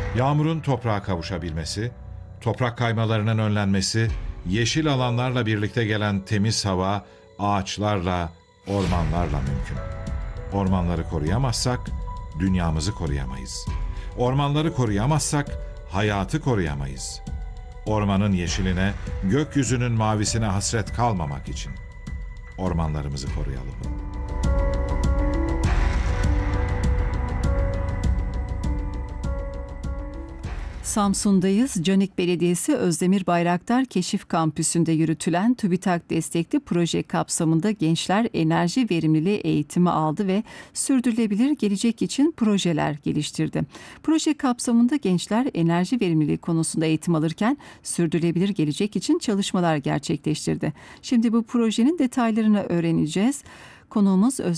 Yağmurun toprağa kavuşabilmesi, toprak kaymalarının önlenmesi, yeşil alanlarla birlikte gelen temiz hava, ağaçlarla, ormanlarla mümkün. Ormanları koruyamazsak dünyamızı koruyamayız. Ormanları koruyamazsak hayatı koruyamayız. Ormanın yeşiline, gökyüzünün mavisine hasret kalmamak için ormanlarımızı koruyalım. Samsun'dayız. Canik Belediyesi Özdemir Bayraktar Keşif Kampüsü'nde yürütülen TÜBİTAK destekli proje kapsamında gençler enerji verimliliği eğitimi aldı ve sürdürülebilir gelecek için projeler geliştirdi. Proje kapsamında gençler enerji verimliliği konusunda eğitim alırken sürdürülebilir gelecek için çalışmalar gerçekleştirdi. Şimdi bu projenin detaylarını öğreneceğiz. Konuğumuz